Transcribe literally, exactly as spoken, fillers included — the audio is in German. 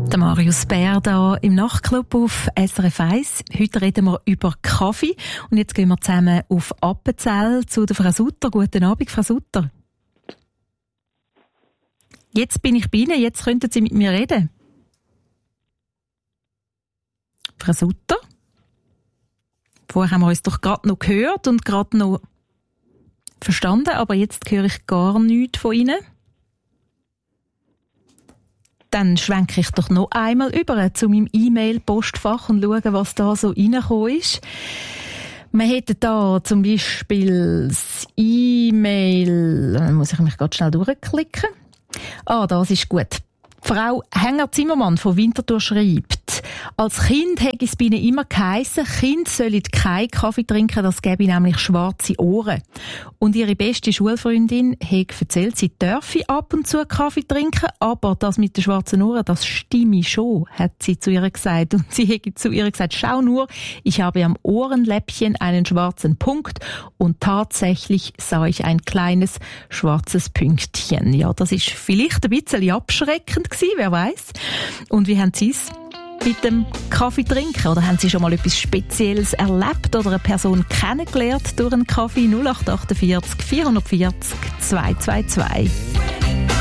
Der Marius Bär da im Nachtclub auf S R F eins. Heute reden wir über Kaffee. Und jetzt gehen wir zusammen auf Appenzell zu der Frau Sutter. Guten Abend, Frau Sutter. Jetzt bin ich bei Ihnen, jetzt könnten Sie mit mir reden. Frau Sutter? Vorher haben wir uns doch gerade noch gehört und gerade noch verstanden, aber jetzt höre ich gar nichts von Ihnen. Dann schwenke ich doch noch einmal über zu meinem E-Mail-Postfach und schaue, was da so reingekommen ist. Wir hätten da zum Beispiel das E-Mail, da muss ich mich gerade schnell durchklicken. Ah, das ist gut. Frau Hänger-Zimmermann von Winterthur schreibt, als Kind hätte es bei ihnen immer geheissen, Kinder sollen keinen Kaffee trinken, das gäbe nämlich schwarze Ohren. Und ihre beste Schulfreundin hat erzählt, sie dürfe ab und zu Kaffee trinken, aber das mit den schwarzen Ohren, das stimme schon, hat sie zu ihr gesagt. Und sie hat zu ihr gesagt, schau nur, ich habe am Ohrenläppchen einen schwarzen Punkt und tatsächlich sah ich ein kleines schwarzes Pünktchen. Ja, das ist vielleicht ein bisschen abschreckend gewesen, wer weiß. Und wie haben Sie es mit dem Kaffee trinken? Oder haben Sie schon mal etwas Spezielles erlebt oder eine Person kennengelernt durch einen Kaffee? null acht acht vier vier vier null zwei zwei zwei